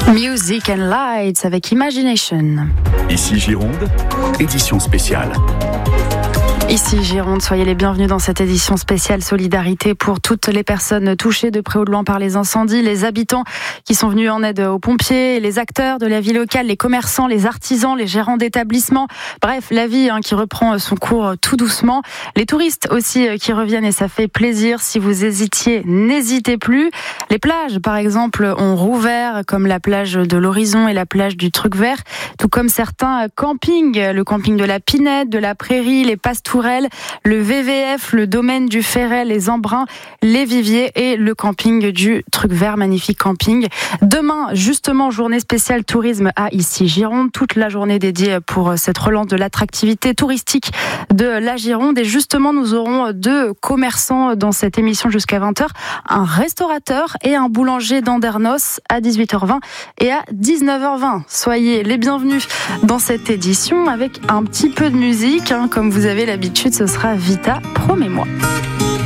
Music and Lights avec Imagination. Ici Gironde, édition spéciale. Ici Gironde, soyez les bienvenus dans cette édition spéciale solidarité pour toutes les personnes touchées de près ou de loin par les incendies, les habitants qui sont venus en aide aux pompiers, les acteurs de la vie locale, les commerçants, les artisans, les gérants d'établissements. Bref, la vie qui reprend son cours tout doucement. Les touristes aussi qui reviennent et ça fait plaisir. Si vous hésitiez, n'hésitez plus. Les plages, par exemple, ont rouvert comme la plage de l'Horizon et la plage du Truc Vert, tout comme certains campings, le camping de la Pinette, de la Prairie, les Pastourelles, le VVF, le domaine du Ferret, les Embruns, les Viviers et le camping du Truc Vert, magnifique camping. Demain, justement, journée spéciale tourisme à Ici Gironde, toute la journée dédiée pour cette relance de l'attractivité touristique de la Gironde. Et justement, nous aurons deux commerçants dans cette émission jusqu'à 20h, un restaurateur et un boulanger d'Andernos à 18h20 et à 19h20. Soyez les bienvenus dans cette édition avec un petit peu de musique, comme vous avez l'habitude, ce sera Vita, promets-moi.